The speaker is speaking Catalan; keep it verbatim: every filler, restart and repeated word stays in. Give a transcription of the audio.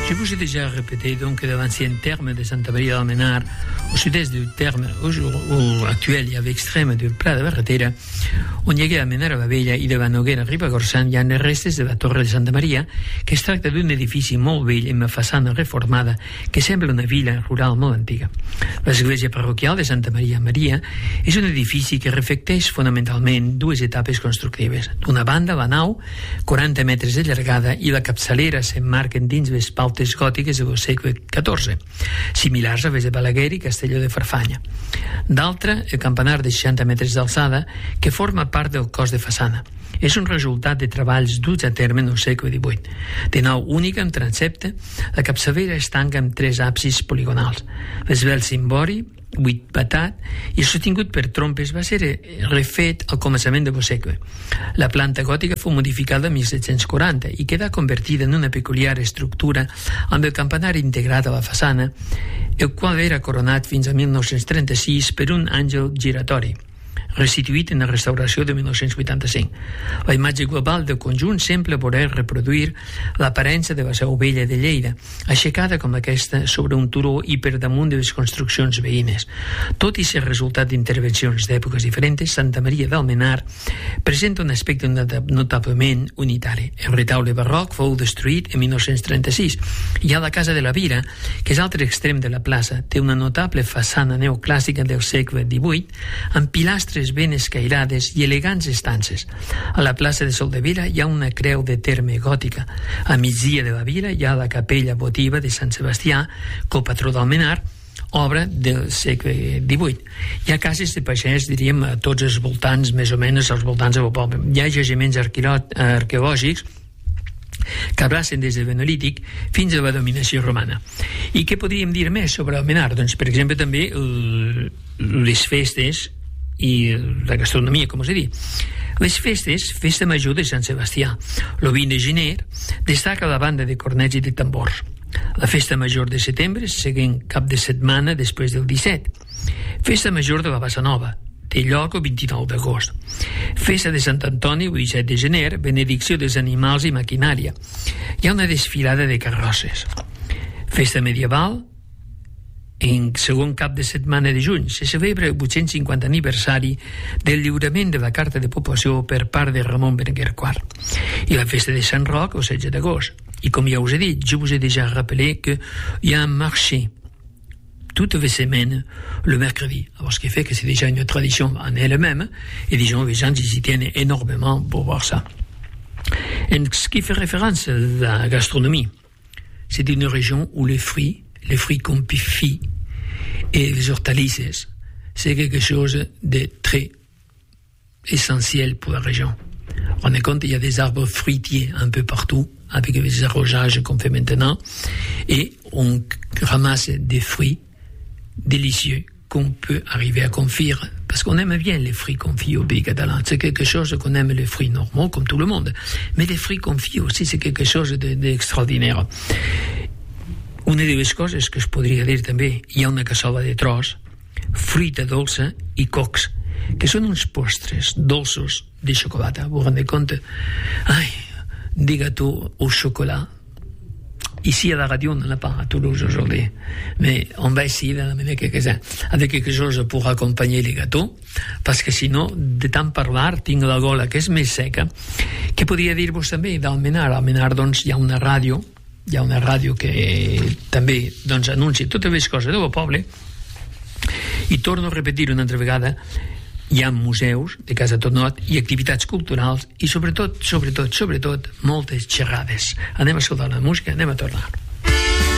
Je vous ai déjà répété donc que l'ancien terme de Santa Maria d'Almenar, au sud-est du terme au jour au actuel i a l'extrem del Pla de Barretera, on hi hagué a Almenar a la Vella i de Noguera a Ribagorçana hi ha les restes de la Torre de Santa Maria, que es tracta d'un edifici molt vell amb una façana reformada que sembla una vila rural molt antiga. L'església parroquial de Santa Maria Maria és un edifici que reflecteix fonamentalment dues etapes constructives. D'una banda, la nau, quaranta metres de llargada, i la capçalera s'emmarquen dins les pautes gòtiques del segle catorze, similars a les de Balaguer i Castelló de Farfanya. D'altra, el campanar de seixanta metres d'alçada, que forma part del cos de façana. És un resultat de treballs duts a terme en el segle divuit. De nau única amb transepte, la capçalera es tanca amb tres absis poligonals. L'esbel cimbori, vuit batat i sostingut per trompes, va ser refet al començament del segle. La planta gòtica fou modificada en mil set-cents quaranta i quedà convertida en una peculiar estructura amb el campanar integrat a la façana, el qual era coronat fins a mil nou-cents trenta-sis per un àngel giratori, restituït en la restauració de mil nou-cents vuitanta-cinc. La imatge global del conjunt sembla voler reproduir l'aparença de la Seu Vella de Lleida, aixecada com aquesta sobre un turó i per damunt de les construccions veïnes. Tot i ser resultat d'intervencions d'èpoques diferents, Santa Maria d'Almenar presenta un aspecte notablement unitari. El retaule barroc fou destruït en mil nou-cents trenta-sis. Hi ha la Casa de la Vira, que és l'altre extrem de la plaça. Té una notable façana neoclàssica del segle divuit, amb pilastres ben escairades i elegants estances. A la plaça de Soldevila hi ha una creu de terme gòtica. A migdia de la vila hi ha la capella votiva de Sant Sebastià, copatró d'Almenar, obra del segle divuit. Hi ha cases de pagès, diríem, a tots els voltants, més o menys als voltants del poble. Hi ha jaciments arqueològics que abracen des del Benolític fins a la dominació romana. I què podríem dir més sobre Almenar? Doncs, per exemple, també les festes i la gastronomia, com us he dit. Les festes, festa major de Sant Sebastià, el vint de gener, destaca la banda de cornets i de tambors. La festa major de setembre, seguint cap de setmana després del disset. Festa major de la Bassa Nova, té lloc el vint-i-nou d'agost. Festa de Sant Antoni, el disset de gener, benedicció dels animals i maquinària. Hi ha una desfilada de carrosses. Festa medieval, en segon cap de setmana de juny, se celebra el vuit-cents cinquanta aniversari del lliurament de la Carta de Població per part de Ramon Berenguer quart. I la festa de Sant Roc, el setze d'agost. I com ja us he dit, je vous ai déjà rappelé que y a un marché toutes les semaines le mercredi. Alors, ce qui fait que c'est déjà une tradition en elle-même, et disons, les gens s'y tiennent énormément pour voir ça. En ce qui fait référence à la gastronomie, c'est une région où les fruits les fruits confits et les hortalices, c'est quelque chose de très essentiel pour la région. On est compte, il y a des arbres fruitiers un peu partout, avec les arrosages qu'on fait maintenant, et on ramasse des fruits délicieux qu'on peut arriver à confire, parce qu'on aime bien les fruits confits au pays catalan. C'est quelque chose qu'on aime, les fruits normaux, comme tout le monde. Mais les fruits confits aussi, c'est quelque chose d'extraordinaire. Una de les coses que es podria dir també, hi ha una cassola de tros, fruita dolça i cocs, que són uns postres dolços de xocolata. Vous rendez compte? Ai, des gâteaux au chocolat. Ici à la radio, on n'en a pas à Toulouse aujourd'hui, mais on va essayer d'en amener quelques-uns, avec quelque chose pour accompagner les gâteaux, parce que sinon, de tant parlar, tinc la gola que és més seca. Què podria dir-vos també d'Almenar? A Almenar, doncs, hi ha una ràdio, hi ha una ràdio que també doncs, anuncia totes les coses del poble, i torno a repetir una altra vegada, hi ha museus de Casa Tonot i activitats culturals i sobretot, sobretot, sobretot moltes xerrades. Anem a escoltar la música, anem a tornar.